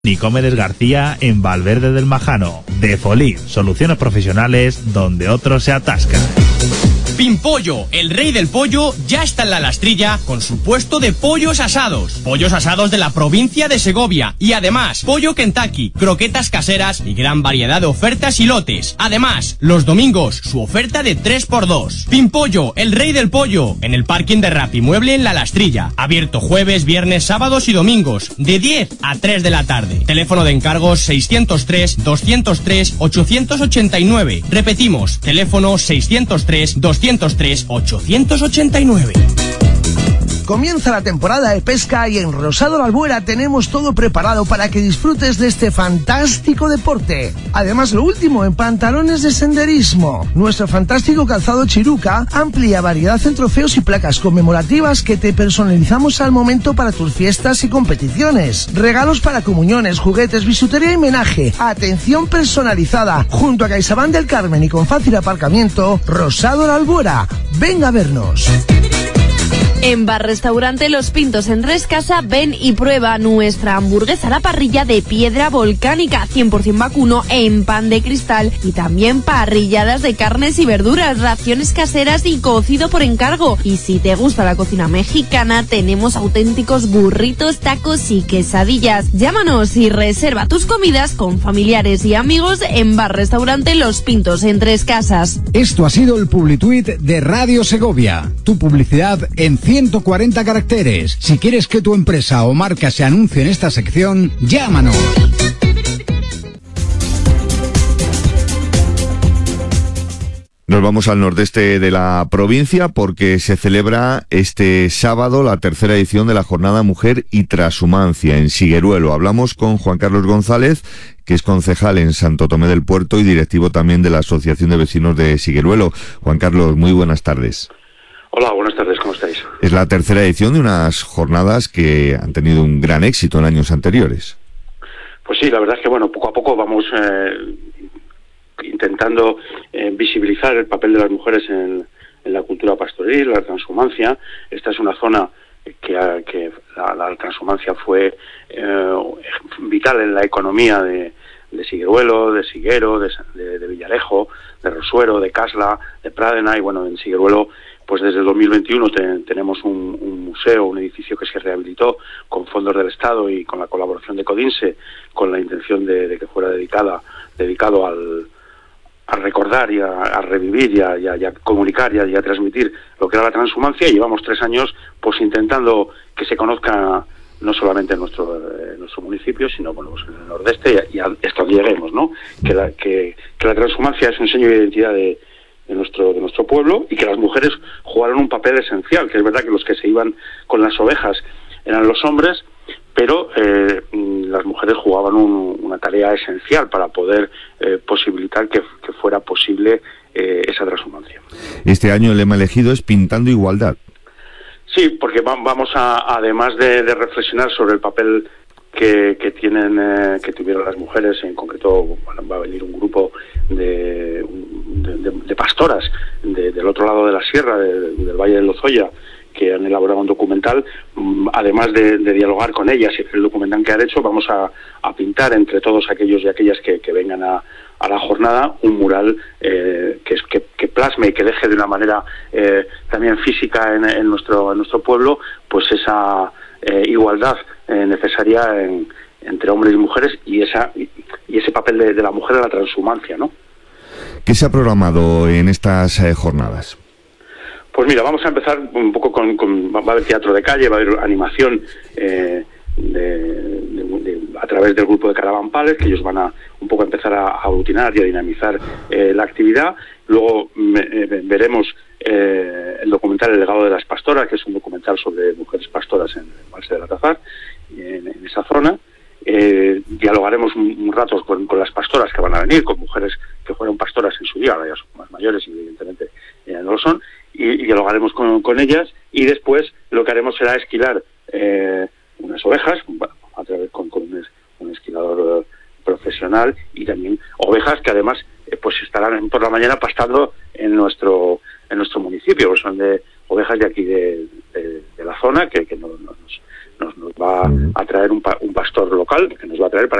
Nicomedes García en Valverde del Majano. Defolín, soluciones profesionales donde otros se atascan. Pimpollo, el rey del pollo, ya está en la Lastrilla con su puesto de pollos asados. Pollos asados de la provincia de Segovia. Y además, pollo Kentucky, croquetas caseras y gran variedad de ofertas y lotes. Además, los domingos, su oferta de 3x2. Pimpollo, el rey del pollo, en el parking de Rapimueble en la Lastrilla. Abierto jueves, viernes, sábados y domingos, de 10 a 3 de la tarde. Teléfono de encargos 603-203-889. Repetimos, teléfono 603-203-889. Comienza la temporada de pesca y en Rosado La Albuera tenemos todo preparado para que disfrutes de este fantástico deporte. Además, lo último en pantalones de senderismo. Nuestro fantástico calzado Chiruca, amplia variedad en trofeos y placas conmemorativas que te personalizamos al momento para tus fiestas y competiciones. Regalos para comuniones, juguetes, bisutería y menaje. Atención personalizada. Junto a CaixaBank del Carmen y con fácil aparcamiento, Rosado La Albuera. Venga a vernos. En Bar Restaurante Los Pintos en Rescasa, ven y prueba nuestra hamburguesa a la parrilla de piedra volcánica, 100% vacuno en pan de cristal y también parrilladas de carnes y verduras, raciones caseras y cocido por encargo. Y si te gusta la cocina mexicana, tenemos auténticos burritos, tacos y quesadillas. Llámanos y reserva tus comidas con familiares y amigos en Bar Restaurante Los Pintos en Tres Casas. Esto ha sido el Publituit de Radio Segovia, tu publicidad en 140 caracteres. Si quieres que tu empresa o marca se anuncie en esta sección, llámanos. Nos vamos al nordeste de la provincia porque se celebra este sábado la tercera edición de la Jornada Mujer y Trashumancia en Sigueruelo. Hablamos con Juan Carlos González, que es concejal en Santo Tomé del Puerto y directivo también de la Asociación de Vecinos de Sigueruelo. Juan Carlos, muy buenas tardes. Hola, buenas tardes, ¿cómo estáis? Es la tercera edición de unas jornadas que han tenido un gran éxito en años anteriores. Pues sí, la verdad es que poco a poco vamos intentando visibilizar el papel de las mujeres en la cultura pastoril, la transhumancia. Esta es una zona que la transhumancia fue vital en la economía de Sigueruelo, de Siguero, de Villalejo, de Rosuero, de Casla, de Pradena, y en Sigueruelo pues desde el 2021 tenemos un museo, un edificio que se rehabilitó con fondos del Estado y con la colaboración de Codinse, con la intención de que fuera dedicado a recordar y a revivir y a comunicar y a transmitir lo que era la transhumancia, y llevamos 3 años pues intentando que se conozca no solamente en nuestro municipio, sino pues en el nordeste y hasta donde lleguemos, ¿no? Que la transhumancia es un sello de identidad de nuestro pueblo, y que las mujeres jugaron un papel esencial, que es verdad que los que se iban con las ovejas eran los hombres, pero las mujeres jugaban una tarea esencial para poder posibilitar que fuera posible esa transhumancia. Este año el lema elegido es Pintando Igualdad. Sí, porque vamos a, además de reflexionar sobre el papel que tuvieron las mujeres, en concreto va a venir un grupo de pastoras del otro lado de la sierra, del Valle de Lozoya, que han elaborado un documental. Además de dialogar con ellas y el documental que han hecho, vamos a pintar entre todos aquellos y aquellas que vengan a la jornada un mural que plasme y que deje de una manera también física en nuestro pueblo pues esa igualdad necesaria entre hombres y mujeres, y ese papel de la mujer en la transhumancia, ¿no? ¿Qué se ha programado en estas jornadas? Pues mira, vamos a empezar un poco va a haber teatro de calle, va a haber animación a través del grupo de Caravan Palace, que ellos van a un poco empezar a aglutinar y a dinamizar la actividad. Luego veremos el documental El legado de las pastoras, que es un documental sobre mujeres pastoras en el Valse del Atazar, en esa zona. Dialogaremos un rato con las pastoras que van a venir, con mujeres que fueron pastoras en su día, ahora ya son más mayores y evidentemente ya no lo son, y dialogaremos con ellas, y después lo que haremos será esquilar unas ovejas, a través con un esquilador profesional, y también ovejas que además pues estarán por la mañana pastando en nuestro municipio, pues son de ovejas de aquí de la zona que nos va a traer un pastor local que nos va a traer para